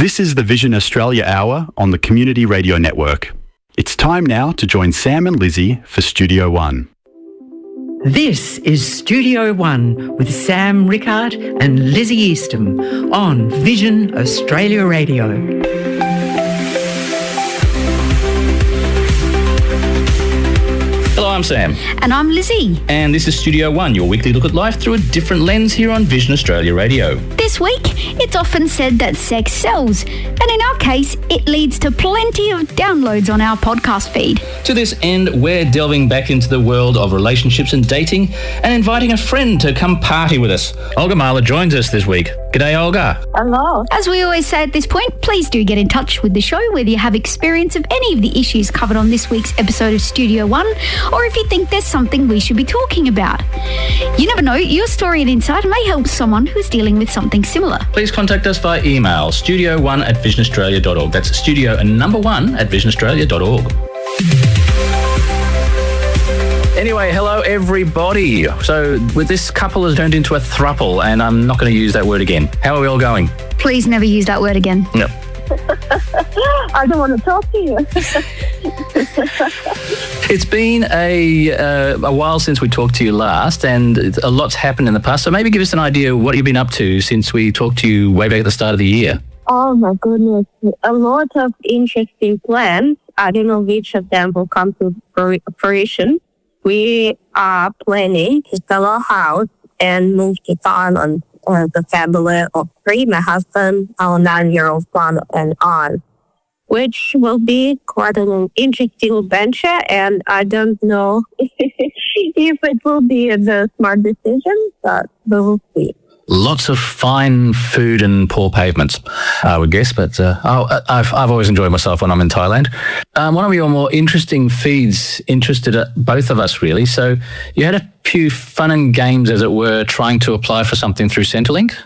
This is the Vision Australia Hour on the Community Radio Network. It's time now to join Sam and Lizzie for Studio One. This is Studio One with Sam Rickard and Lizzie Eastham on Vision Australia Radio. Hello, I'm Sam. And I'm Lizzie. And this is Studio One, your weekly look at life through a different lens here on Vision Australia Radio. This week, it's often said that sex sells, and in our case, it leads to plenty of downloads on our podcast feed. To this end, we're delving back into the world of relationships and dating and inviting a friend to come party with us. Olga Marla joins us this week. G'day, Olga. Hello. As we always say at this point, please do get in touch with the show whether you have experience of any of the issues covered on this week's episode of Studio One, or if you think there's something we should be talking about. You never know, your story and insight may help someone who's dealing with something similar. Please contact us via email, studio1@visionaustralia.org. That's studio and number 1 at visionaustralia.org. Anyway, hello everybody. So with this couple has turned into a throuple, and I'm not going to use that word again. How are we all going? Please never use that word again. Yep. I don't want to talk to you. It's been a while since we talked to you last, and a lot's happened in the past. So maybe give us an idea of what you've been up to since we talked to you way back at the start of the year. Oh my goodness. A lot of interesting plans. I don't know which of them will come to fruition. We are planning to sell our house and move to Thailand. The family of 3, my husband, our 9-year-old son, and I, which will be quite an interesting venture, and I don't know if it will be the smart decision, but we will see. Lots of fine food and poor pavements, I would guess, but I've always enjoyed myself when I'm in Thailand. One of your more interesting feeds interested both of us, really. So you had a few fun and games, as it were, trying to apply for something through Centrelink?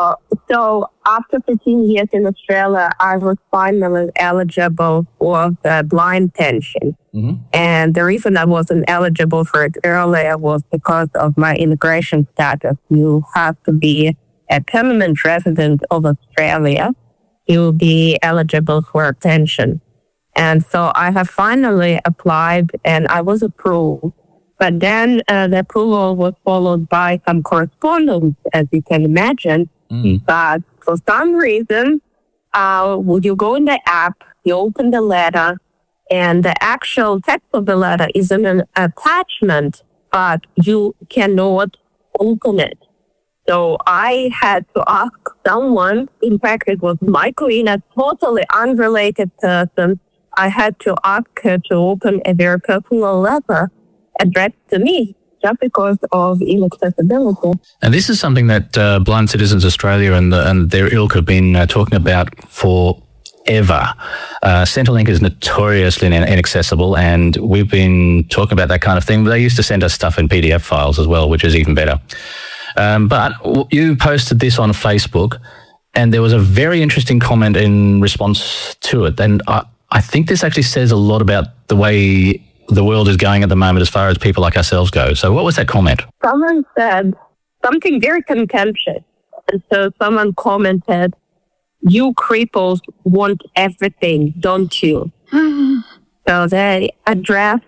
So after 15 years in Australia, I was finally eligible for the blind pension. Mm-hmm. And the reason I wasn't eligible for it earlier was because of my immigration status. You have to be a permanent resident of Australia. You will be eligible for a pension. And so I have finally applied and I was approved. But then the approval was followed by some correspondence, as you can imagine. Mm. But for some reason, would you go in the app, you open the letter, and the actual text of the letter is in an attachment, but you cannot open it. So I had to ask someone, in fact, it was my queen, a totally unrelated person. I had to ask her to open a very personal letter addressed to me just because of inaccessibility. And this is something that Blind Citizens Australia and their ilk have been talking about forever. Centrelink is notoriously inaccessible, and we've been talking about that kind of thing. They used to send us stuff in PDF files as well, which is even better. But you posted this on Facebook, and there was a very interesting comment in response to it. And I think this actually says a lot about the way the world is going at the moment as far as people like ourselves go. So what was that comment? Someone said something very contemptuous. And so someone commented, "You cripples want everything, don't you?" So they addressed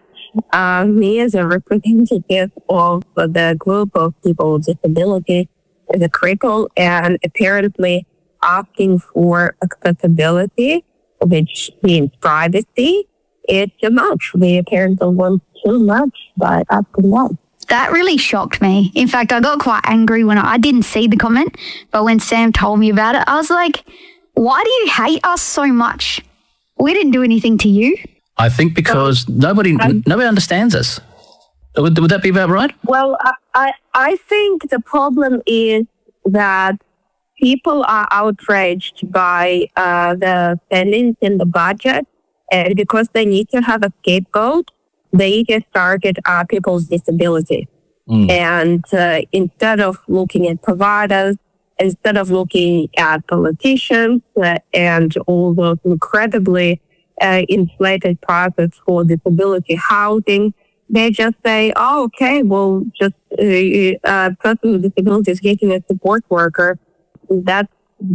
me as a representative of the group of people with disability as a cripple, and apparently asking for accessibility, which means privacy. It's too much. We apparently want too much by asking that. That really shocked me. In fact, I got quite angry when I didn't see the comment, but when Sam told me about it, I was like, why do you hate us so much? We didn't do anything to you. I think because nobody understands us. Would that be about right? Well, I think the problem is that people are outraged by the spending in the budget. And because they need to have a scapegoat, they just target people with disability. And instead of looking at providers, instead of looking at politicians and all those incredibly inflated prices for disability housing, they just say, oh, okay, well, just a person with disability is getting a support worker. That's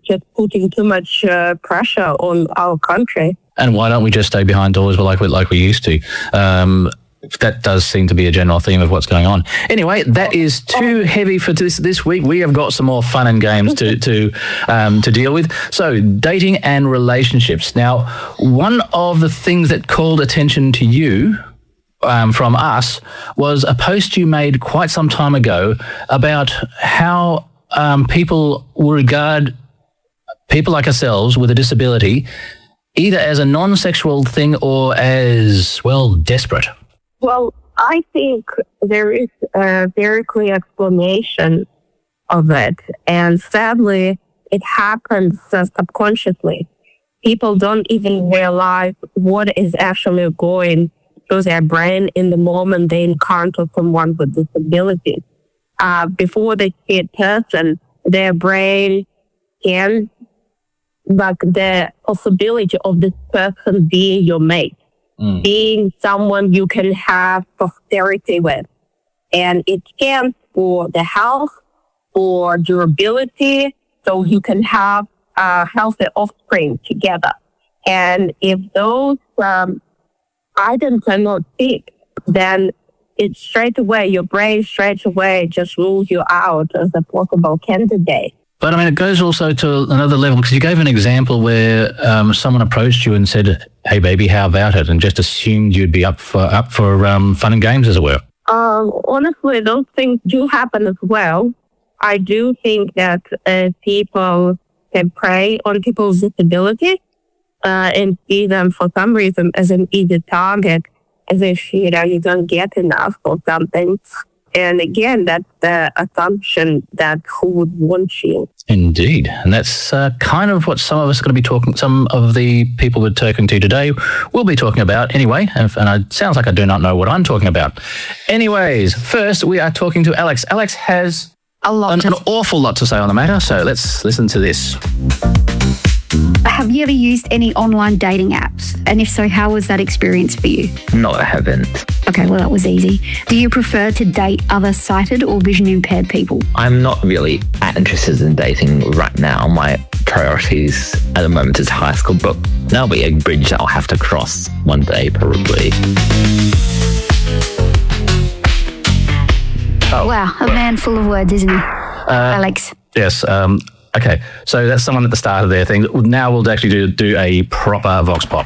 just putting too much pressure on our country. And why don't we just stay behind doors like we used to? That does seem to be a general theme of what's going on. Anyway, that is too heavy for this week. We have got some more fun and games to deal with. So, dating and relationships. Now, one of the things that called attention to you from us was a post you made quite some time ago about how people will regard people like ourselves with a disability either as a non-sexual thing or as, well, desperate. Well, I think there is a very clear explanation of it. And sadly, it happens subconsciously. People don't even realize what is actually going through their brain in the moment they encounter someone with disability. Before they see a person, their brain can, like, the possibility of this person being your mate. Being someone you can have posterity with. And it stands for the health, for durability, so you can have healthy offspring together. And if those items are not fixed, then it's straight away, your brain straight away just rules you out as a possible candidate. But I mean, it goes also to another level, because you gave an example where someone approached you and said, "Hey, baby, how about it?" and just assumed you'd be up for fun and games, as it were. Honestly, those things do happen as well. I do think that people can prey on people's disability and see them for some reason as an easy target, as if you don't get enough or something. And again, that's the assumption that who would want you. Indeed. And that's kind of what some of us are going to be talking, some of the people we're talking to today will be talking about anyway. And it sounds like I do not know what I'm talking about. Anyways, first we are talking to Alex. Alex has an awful lot to say on the matter. So let's listen to this. Have you ever used any online dating apps? And if so, how was that experience for you? No, I haven't. Okay, well, that was easy. Do you prefer to date other sighted or vision impaired people? I'm not really that interested in dating right now. My priorities at the moment is high school, but that'll be a bridge I'll have to cross one day, probably. Oh. Wow, a man full of words, isn't he? Alex. Yes. Okay, so that's someone at the start of their thing. Now we'll actually do a proper Vox Pop.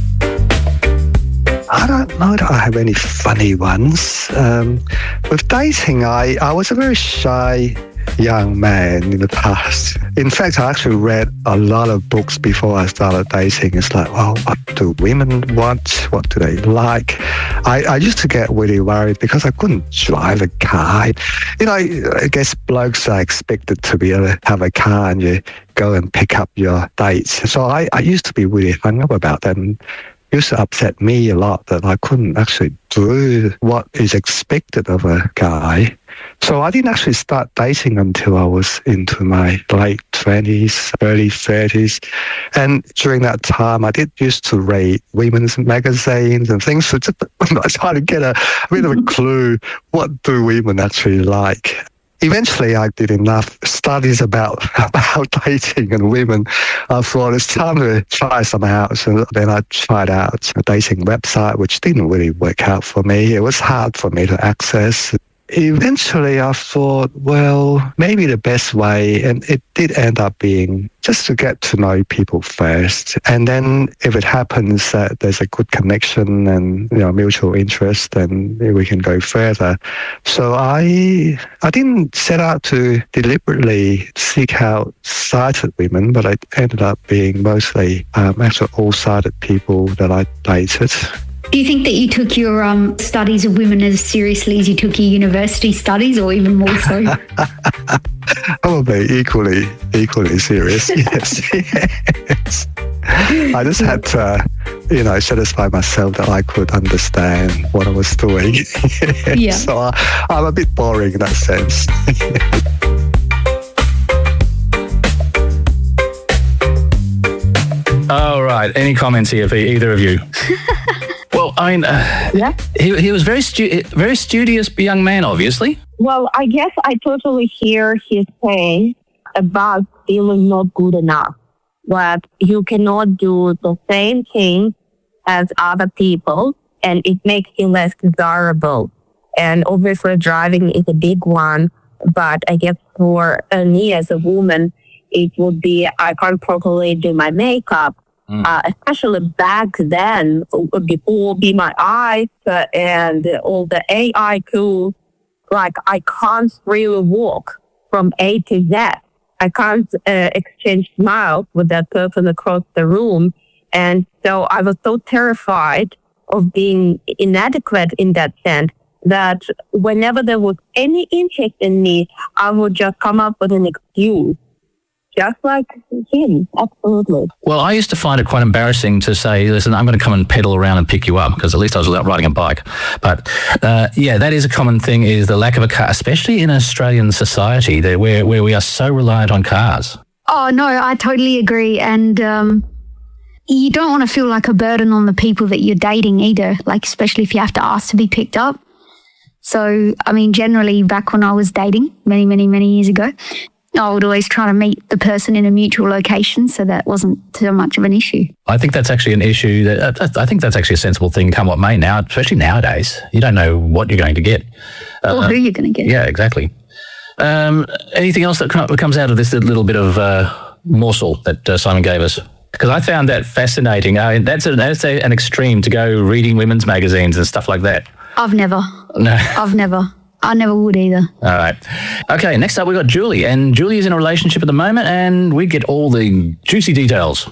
I don't know that I have any funny ones. With dating, I was a very shy young man in the past. In fact, I actually read a lot of books before I started dating. It's like, well, what do women want? What do they like? I used to get really worried because I couldn't drive a car. I guess blokes are expected to be able to have a car and you go and pick up your dates. So I used to be really hung up about that, and it used to upset me a lot that I couldn't actually do what is expected of a guy. So I didn't actually start dating until I was into my late 20s, early 30s. And during that time, I did used to read women's magazines and things. So just I tried to get a bit of a clue, what do women actually like? Eventually, I did enough studies about dating and women. I thought it's time to try some out. So then I tried out a dating website, which didn't really work out for me. It was hard for me to access. Eventually, I thought, well, maybe the best way, and it did end up being just to get to know people first. And then if it happens that there's a good connection and mutual interest, then we can go further. So I didn't set out to deliberately seek out sighted women, but it ended up being mostly actually all-sighted people that I dated. Do you think that you took your studies of women as seriously as you took your university studies, or even more so? Probably equally serious, yes. I just had to, satisfy myself that I could understand what I was doing. Yeah. So I'm a bit boring in that sense. All right. Any comments here for either of you? Well, I mean, yeah. He was very studious young man, obviously. Well, I guess I totally hear his pain. about feeling not good enough, that you cannot do the same thing as other people, and it makes you less desirable. And obviously driving is a big one, but I guess for me as a woman, it would be I can't properly do my makeup, especially back then, before Be My Eyes and all the AI tools. Like, I can't really walk from A to Z. I can't exchange smiles with that person across the room. And so I was so terrified of being inadequate in that sense that whenever there was any interest in me, I would just come up with an excuse. Just like him, absolutely. Well, I used to find it quite embarrassing to say, listen, I'm going to come and pedal around and pick you up, because at least I was riding a bike. But yeah, that is a common thing, is the lack of a car, especially in Australian society where we are so reliant on cars. Oh, no, I totally agree. And you don't want to feel like a burden on the people that you're dating either, like especially if you have to ask to be picked up. So, I mean, generally back when I was dating many years ago, I would always try to meet the person in a mutual location, so that wasn't so much of an issue. I think that's actually an issue. I think that's actually a sensible thing, come what may now, especially nowadays. You don't know what you're going to get. Or who you're going to get. Yeah, exactly. Anything else that comes out of this little bit of morsel that Simon gave us? Because I found that fascinating. That's an extreme to go reading women's magazines and stuff like that. I've never. No. I've never. I never would either. All right. Okay, next up we've got Julie. And Julie is in a relationship at the moment, and we get all the juicy details.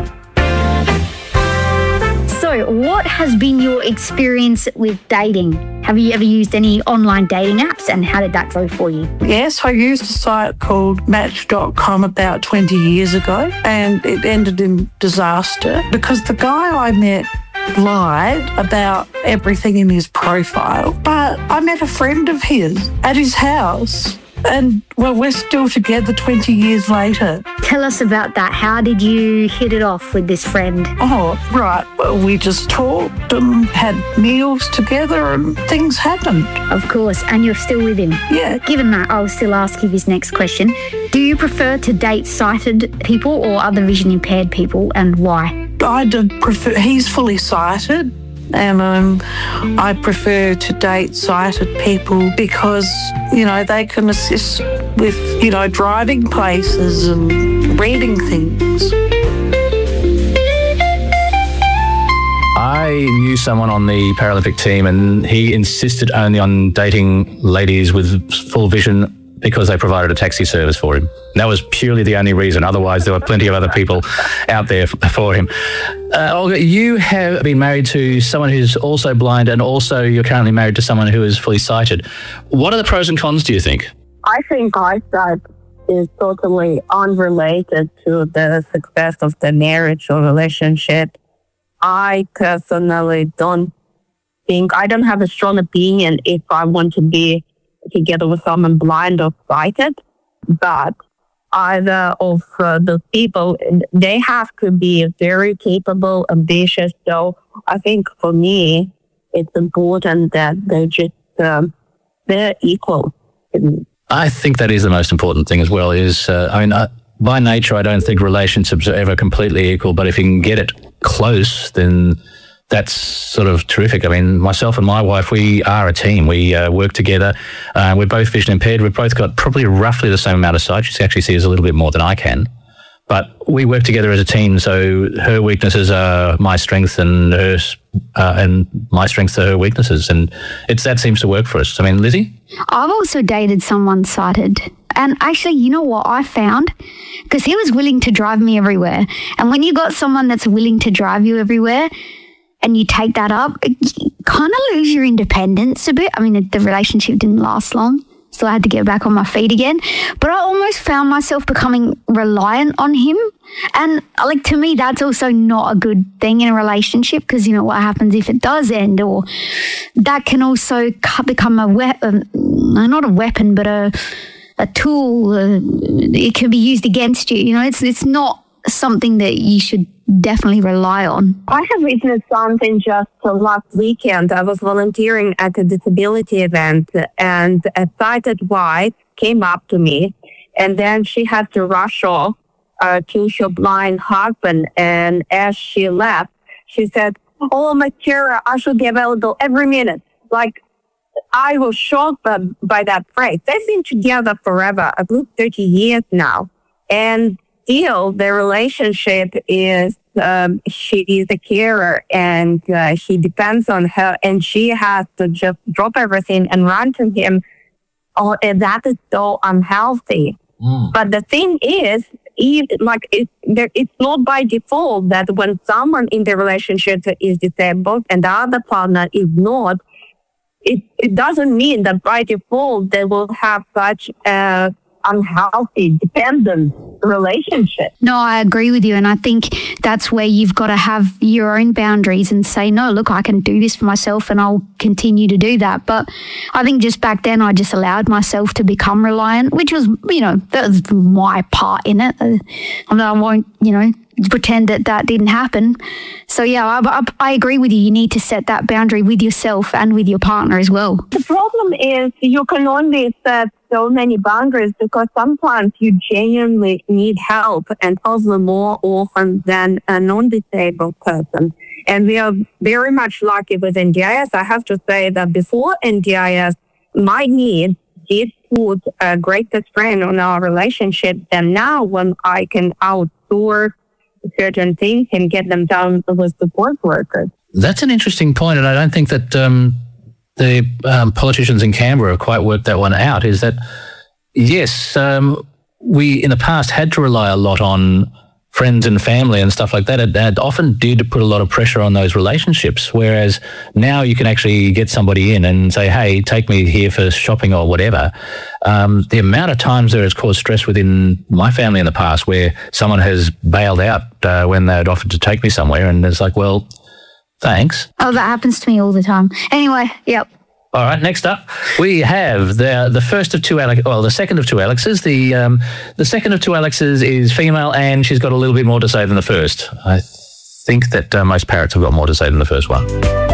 So what has been your experience with dating? Have you ever used any online dating apps, and how did that go for you? Yes, I used a site called Match.com about 20 years ago, and it ended in disaster because the guy I met lied about everything in his profile. But I met a friend of his at his house, and well, we're still together 20 years later. Tell us about that. How did you hit it off with this friend? Oh, right. Well, we just talked and had meals together and things happened. Of course. And you're still with him? Yeah. Given that, I'll still ask you this next question. Do you prefer to date sighted people or other vision impaired people, and why? I did prefer, he's fully sighted, and I prefer to date sighted people because, you know, they can assist with, you know, driving places and reading things. I knew someone on the Paralympic team, and he insisted only on dating ladies with full vision because they provided a taxi service for him. That was purely the only reason. Otherwise, there were plenty of other people out there for him. Olga, you have been married to someone who's also blind, and also you're currently married to someone who is fully sighted. What are the pros and cons, do you think? I think eyesight is totally unrelated to the success of the marriage or relationship. I personally don't have a strong opinion if I want to be together with someone blind or sighted, but either of the people, they have to be very capable, ambitious. So I think for me, it's important that they're equal. I think that is the most important thing as well. Is by nature, I don't think relationships are ever completely equal, but if you can get it close, then that's sort of terrific. I mean, myself and my wife, we are a team. We work together. We're both vision impaired. We've both got probably roughly the same amount of sight. She actually sees a little bit more than I can. But we work together as a team, so her weaknesses are my strengths, and my strengths are her weaknesses. And that seems to work for us. I mean, Lizzie? I've also dated someone sighted. And actually, you know what I found? Because he was willing to drive me everywhere. And when you got someone that's willing to drive you everywhere, and you take that up, you kind of lose your independence a bit. I mean, the relationship didn't last long, so I had to get back on my feet again. But I almost found myself becoming reliant on him. And, like, to me, that's also not a good thing in a relationship, because, you know, what happens if it does end? Or that can also become a weapon, not a weapon, but a tool. It can be used against you. You know, it's not something that you should definitely rely on. I have witnessed something just last weekend. I was volunteering at a disability event, and a sighted wife came up to me And then she had to rush off to her blind husband. And as she left, she said, "Oh, my Kira, I should be available every minute." Like, I was shocked by that phrase. They've been together forever, I believe 30 years now. And still, their relationship is, she is a carer and he depends on her, and she has to just drop everything and run to him. Oh, and that is so unhealthy. But the thing is, it's not by default that when someone in the relationship is disabled and the other partner is not, it doesn't mean that by default they will have such a unhealthy, dependent relationship. No, I agree with you. And I think that's where you've got to have your own boundaries and say, no, look, I can do this for myself and I'll continue to do that. But I think just back then I just allowed myself to become reliant, which was, that was my part in it. I won't, pretend that didn't happen. So yeah, I agree with you. You need to set that boundary with yourself and with your partner as well. The problem is you can only set so many boundaries because sometimes you genuinely need help, and also more often than a non-disabled person. And we are very much lucky with NDIS. I have to say that before NDIS, my needs did put a greater strain on our relationship than now, when I can outsource certain things and get them done with support workers. That's an interesting point, and I don't think that the politicians in Canberra have quite worked that one out, is that, yes, we in the past had to rely a lot on friends and family and stuff like that. It often did put a lot of pressure on those relationships, whereas now you can actually get somebody in and say, hey, take me here for shopping or whatever. The amount of times there has caused stress within my family in the past where someone has bailed out when they'd offered to take me somewhere, and it's like, well, thanks. Oh, that happens to me all the time. Anyway, yep. All right, next up, we have the first of two the second of two Alexes. The second of two Alexes is female, and she's got a little bit more to say than the first. I think that most parrots have got more to say than the first one.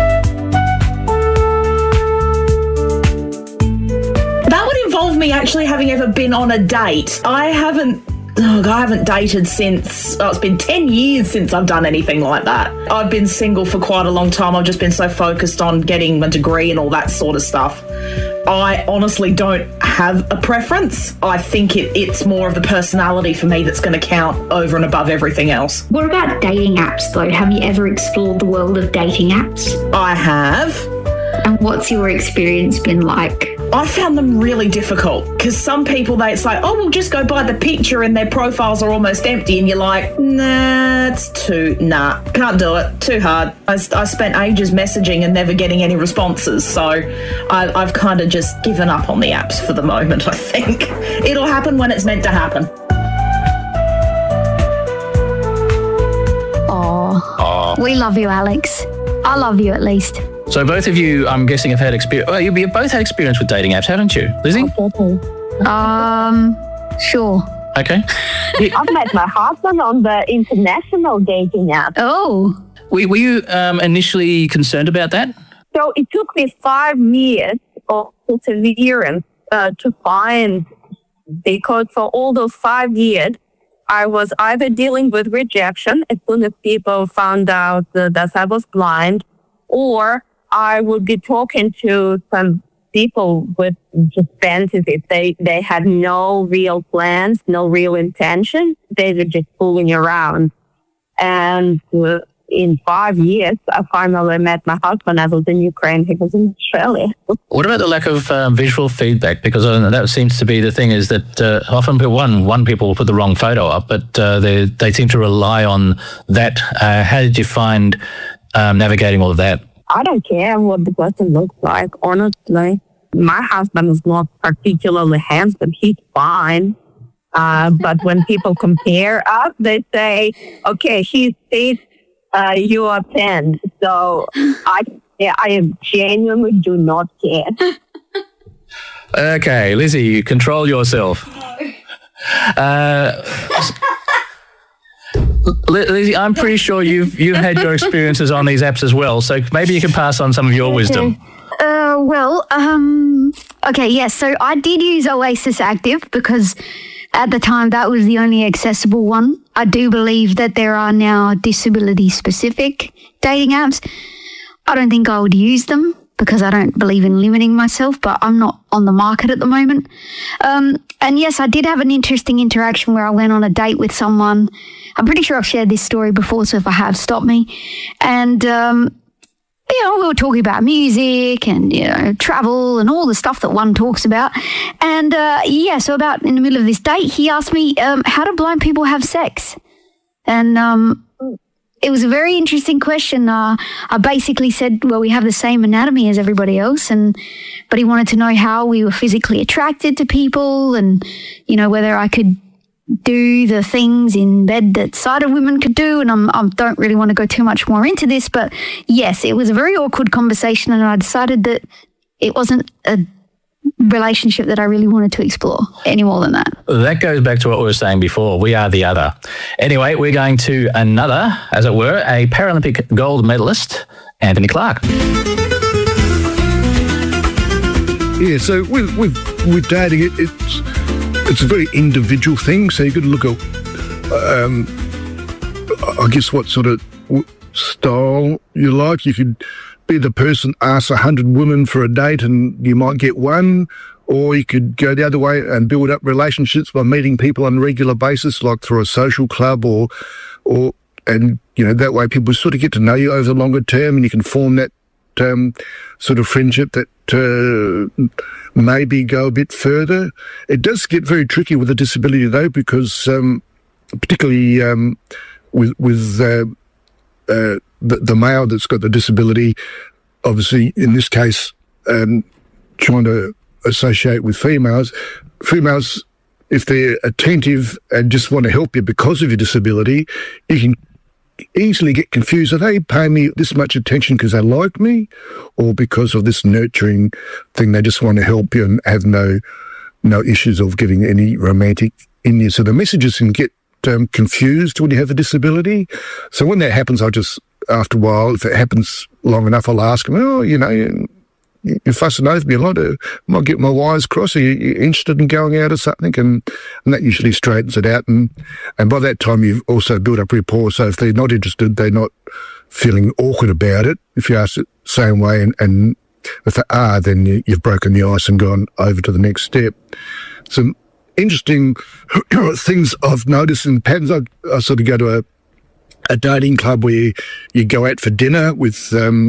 That would involve me actually having ever been on a date. I haven't dated since, it's been 10 years since I've done anything like that. I've been single for quite a long time. I've just been so focused on getting my degree and all that sort of stuff. I honestly don't have a preference. I think it's more of the personality for me that's going to count over and above everything else. What about dating apps, though? Have you ever explored the world of dating apps? I have. And what's your experience been like? I found them really difficult because some people, it's like, oh, we'll just go by the picture and their profiles are almost empty. And you're like, can't do it. Too hard. I spent ages messaging and never getting any responses. So I've kind of just given up on the apps for the moment, I think. It'll happen when it's meant to happen. Oh, we love you, Alex. I love you at least. So both of you, I'm guessing, have had experience. Well, you've both had experience with dating apps, haven't you, Lizzie? Sure. Okay. I've met my husband on the international dating app. Oh. Were you initially concerned about that? So it took me 5 years of perseverance to find, because for all those 5 years, I was either dealing with rejection as soon as people found out that I was blind, or I would be talking to some people with just fantasies. They had no real plans, no real intention. They were just fooling around. And in 5 years, I finally met my husband. I was in Ukraine. He was in Australia. What about the lack of visual feedback? Because that seems to be the thing, is that often people will put the wrong photo up, but they seem to rely on that. How did you find navigating all of that? I don't care what the person looks like, honestly. My husband is not particularly handsome. He's fine. But when people compare us, they say, okay, he's 8, you are 10. So I genuinely do not care. Okay, Lizzie, control yourself. Lizzie, I'm pretty sure you've had your experiences on these apps as well, so maybe you can pass on some of your wisdom. Okay, yes. So I did use Oasis Active because at the time, that was the only accessible one. I do believe that there are now disability-specific dating apps. I don't think I would use them because I don't believe in limiting myself, but I'm not on the market at the moment. And yes, I did have an interesting interaction where I went on a date with someone. I'm pretty sure I've shared this story before, so if I have, stop me. And, we were talking about music and, travel and all the stuff that one talks about. And, so about in the middle of this date, he asked me, how do blind people have sex? And it was a very interesting question. I basically said, well, we have the same anatomy as everybody else, but he wanted to know how we were physically attracted to people and, whether I could do the things in bed that sighted women could do. And I don't really want to go too much more into this, but yes, it was a very awkward conversation, and I decided that it wasn't a relationship that I really wanted to explore any more than that. That goes back to what we were saying before. We are the other. Anyway, we're going to another, as it were, a Paralympic gold medalist, Anthony Clark. Yeah, so with dating, it's a very individual thing. So you've got to look at, I guess, what sort of style you like. You could be the person asks 100 women for a date and you might get one, or you could go the other way and build up relationships by meeting people on a regular basis, like through a social club and that way people sort of get to know you over the longer term, and you can form that sort of friendship that maybe go a bit further. It does get very tricky with a disability though, because particularly with the male that's got the disability, obviously in this case trying to associate with females, if they're attentive and just want to help you because of your disability, you can easily get confused. Are they paying me this much attention because they like me, or because of this nurturing thing they just want to help you and have no issues of getting any romantic in you? So the messages can get confused when you have a disability. So when that happens, I just, after a while, if it happens long enough, I'll ask them, you're fussing over me a lot. I might get my wires crossed. Are you interested in going out or something? And that usually straightens it out. And by that time, you've also built up rapport. So if they're not interested, they're not feeling awkward about it. If you ask it the same way, and if they are, then you've broken the ice and gone over to the next step. Some interesting things I've noticed in patterns. I sort of go to a dating club where you go out for dinner with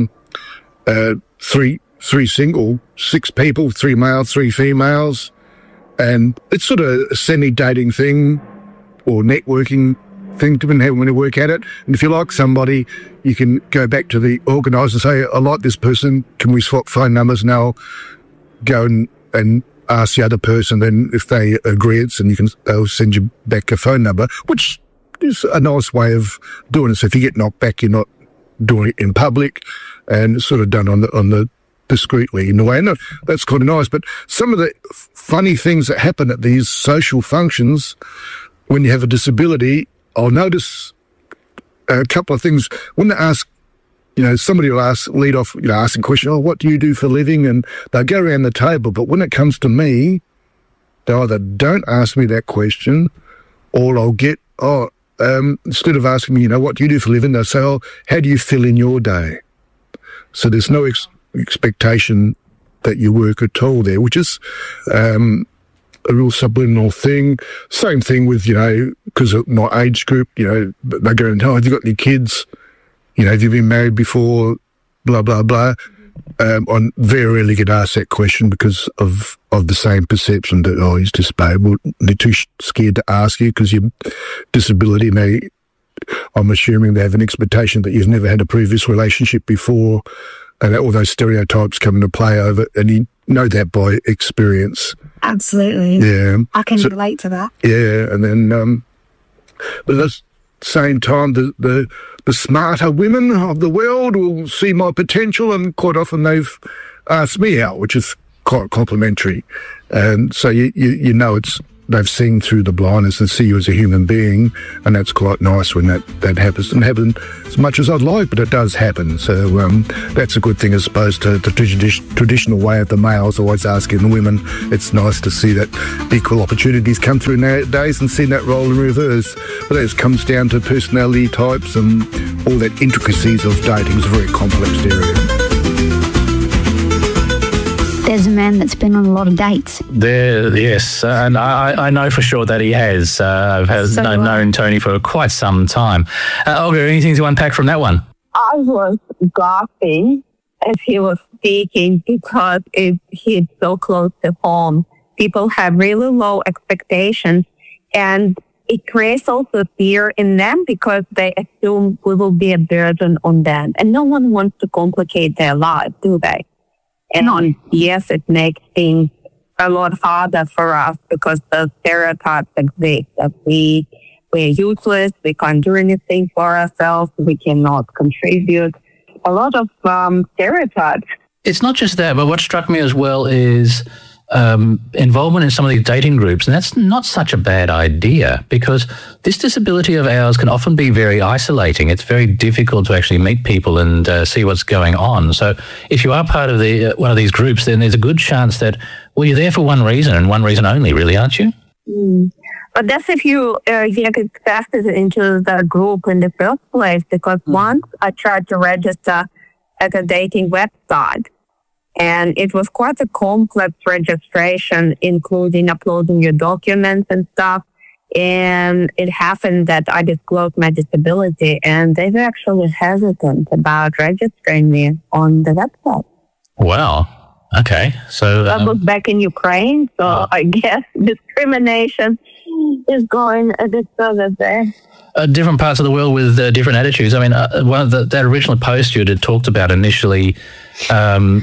three single, 6 people, 3 males, 3 females, and it's sort of a semi-dating thing or networking thing, depending on how you work at it. And if you like somebody, you can go back to the organiser and say, I like this person, can we swap phone numbers? And they'll go and ask the other person, then if they agree, they'll send you back a phone number, which is a nice way of doing it. So if you get knocked back, you're not doing it in public, and it's sort of done on the discreetly in a way. And that's kind of nice. But some of the funny things that happen at these social functions when you have a disability, I'll notice a couple of things. When they ask, somebody will lead off, asking questions, what do you do for a living? And they'll go around the table. But when it comes to me, they either don't ask me that question, or I'll get, instead of asking me, what do you do for a living, they'll say, how do you fill in your day? So there's no expectation that you work at all there, which is a real subliminal thing. Same thing with, because of my age group, they go, have you got any kids? Have you been married before? Blah, blah, blah. I very rarely get asked that question because of the same perception that, he's disabled. They're too scared to ask you because your disability, and I'm assuming they have an expectation that you've never had a previous relationship before, and all those stereotypes come into play over it, and you know that by experience. Absolutely. Yeah. I can relate to that. Yeah, and then, but at the same time, the smarter women of the world will see my potential, and quite often they've asked me out, which is quite complimentary. And so you know it's they've seen through the blindness and see you as a human being, and that's quite nice when that happens. It doesn't happen as much as I'd like, but it does happen. So that's a good thing as opposed to the traditional way of the males always asking the women. It's nice to see that equal opportunities come through nowadays and seeing that role in reverse. But that comes down to personality types and all that intricacies of dating. Is a very complex area. There's a man that's been on a lot of dates. Yes, and I know for sure that he has. I've known Tony for quite some time. Olga, anything to unpack from that one? I was laughing as he was speaking because he's so close to home. People have really low expectations, and it creates also fear in them because they assume we will be a burden on them. And no one wants to complicate their lives, do they? And yes, it makes things a lot harder for us because the stereotypes exist that we're useless, we can't do anything for ourselves, we cannot contribute. A lot of stereotypes. It's not just that, but what struck me as well is involvement in some of these dating groups, and that's not such a bad idea because this disability of ours can often be very isolating. It's very difficult to actually meet people and see what's going on. So if you are part of one of these groups, then there's a good chance that, well, you're there for one reason and one reason only, really, aren't you? But that's if you get accepted into the group in the first place, because once I tried to register at a dating website, and it was quite a complex registration, including uploading your documents and stuff. And it happened that I disclosed my disability, and they were actually hesitant about registering me on the website. Wow. Okay. So I was back in Ukraine, so I guess discrimination is going a bit further there. Different parts of the world with different attitudes. I mean, one of that original post you had talked about initially, an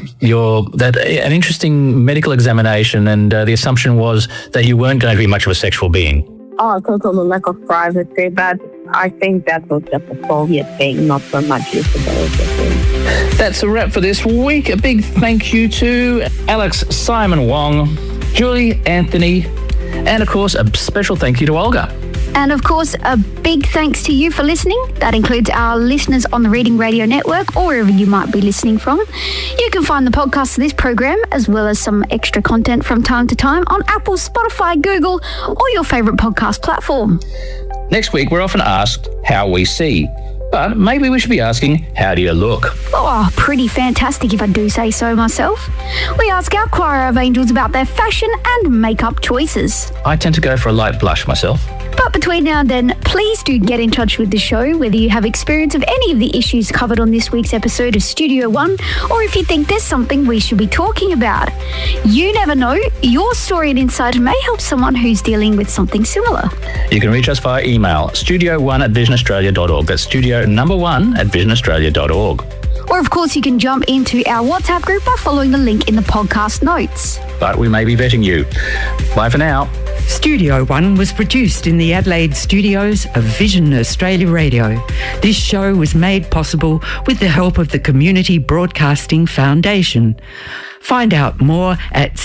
interesting medical examination, and the assumption was that you weren't going to be much of a sexual being. Oh, total lack of privacy, but I think that was just a Soviet thing, not so much usability thing. That's a wrap for this week. A big thank you to Alex Simon Wong, Julie Anthony, and of course a special thank you to Olga. And of course, a big thanks to you for listening. That includes our listeners on the Reading Radio Network or wherever you might be listening from. You can find the podcast of this program as well as some extra content from time to time on Apple, Spotify, Google, or your favourite podcast platform. Next week, we're often asked how we see. But maybe we should be asking, how do you look? Oh, pretty fantastic if I do say so myself. We ask our choir of angels about their fashion and makeup choices. I tend to go for a light blush myself. But between now and then, please do get in touch with the show, whether you have experience of any of the issues covered on this week's episode of Studio One, or if you think there's something we should be talking about. You never know, your story and insight may help someone who's dealing with something similar. You can reach us via email, studio1@visionaustralia.org. That's studio1@visionaustralia.org. Or, of course, you can jump into our WhatsApp group by following the link in the podcast notes. But we may be vetting you. Bye for now. Studio One was produced in the Adelaide studios of Vision Australia Radio. This show was made possible with the help of the Community Broadcasting Foundation. Find out more at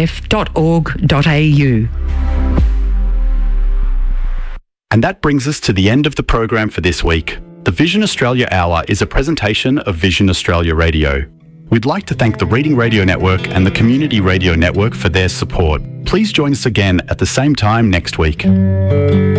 cbf.org.au. And that brings us to the end of the program for this week. The Vision Australia Hour is a presentation of Vision Australia Radio. We'd like to thank the Reading Radio Network and the Community Radio Network for their support. Please join us again at the same time next week.